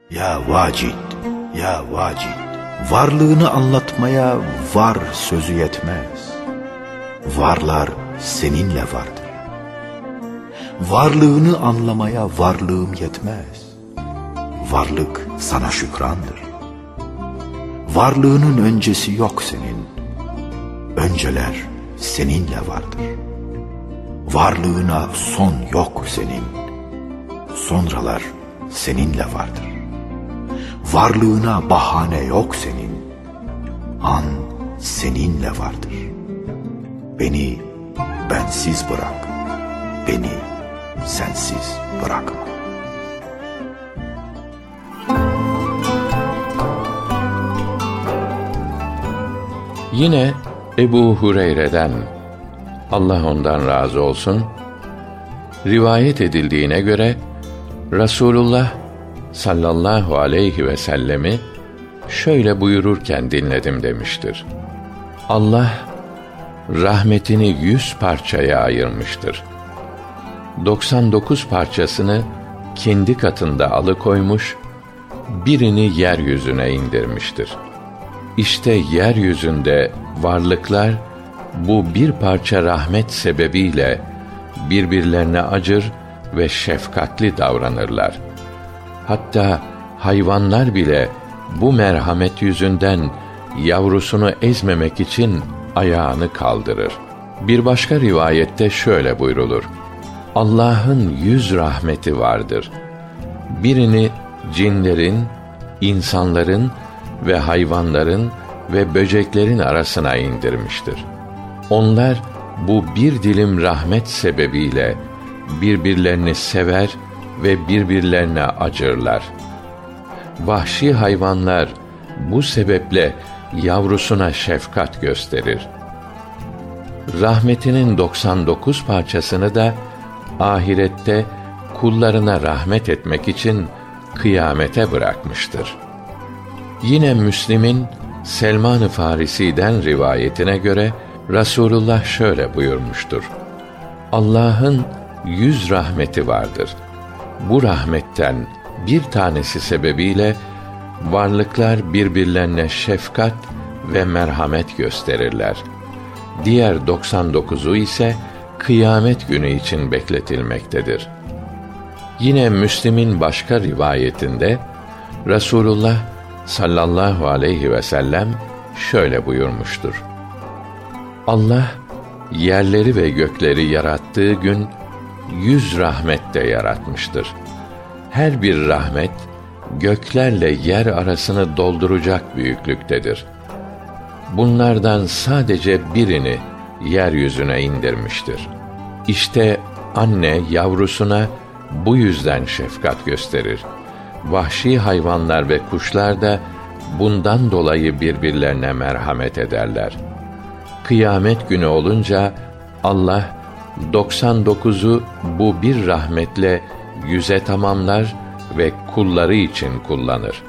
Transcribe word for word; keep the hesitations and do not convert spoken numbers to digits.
Ya vacid, ya vacid, varlığını anlatmaya var sözü yetmez. Varlar seninle vardır. Varlığını anlamaya varlığım yetmez. Varlık sana şükrandır. Varlığının öncesi yok senin. Önceler seninle vardır. Varlığına son yok senin. Sonralar seninle vardır. Varlığına bahane yok senin. An seninle vardır. Beni bensiz bırak. Beni sensiz bırakma. Yine Ebu Hureyre'den, Allah ondan razı olsun, rivayet edildiğine göre Resulullah sallallahu aleyhi ve sellemi şöyle buyururken dinledim demiştir. Allah rahmetini yüz parçaya ayırmıştır. doksan dokuz parçasını kendi katında alıkoymuş, birini yeryüzüne indirmiştir. İşte yeryüzünde varlıklar bu bir parça rahmet sebebiyle birbirlerine acır ve şefkatli davranırlar. Hatta hayvanlar bile bu merhamet yüzünden yavrusunu ezmemek için ayağını kaldırır. Bir başka rivayette şöyle buyrulur: Allah'ın yüz rahmeti vardır. Birini cinlerin, insanların ve hayvanların ve böceklerin arasına indirmiştir. Onlar bu bir dilim rahmet sebebiyle birbirlerini sever ve birbirlerine acırlar. Vahşi hayvanlar bu sebeple yavrusuna şefkat gösterir. Rahmetinin doksan dokuz parçasını da ahirette kullarına rahmet etmek için kıyamete bırakmıştır. Yine Müslim'in Selman-ı Farisi'den rivayetine göre Rasulullah şöyle buyurmuştur: Allah'ın yüz rahmeti vardır. Bu rahmetten bir tanesi sebebiyle varlıklar birbirlerine şefkat ve merhamet gösterirler. Diğer doksan dokuzu ise kıyamet günü için bekletilmektedir. Yine Müslim'in başka rivayetinde Rasulullah sallallahu aleyhi ve sellem şöyle buyurmuştur: Allah yerleri ve gökleri yarattığı gün yüz rahmette yaratmıştır. Her bir rahmet göklerle yer arasını dolduracak büyüklüktedir. Bunlardan sadece birini yeryüzüne indirmiştir. İşte anne yavrusuna bu yüzden şefkat gösterir. Vahşi hayvanlar ve kuşlar da bundan dolayı birbirlerine merhamet ederler. Kıyamet günü olunca Allah doksan dokuzu bu bir rahmetle yüze tamamlar ve kulları için kullanır.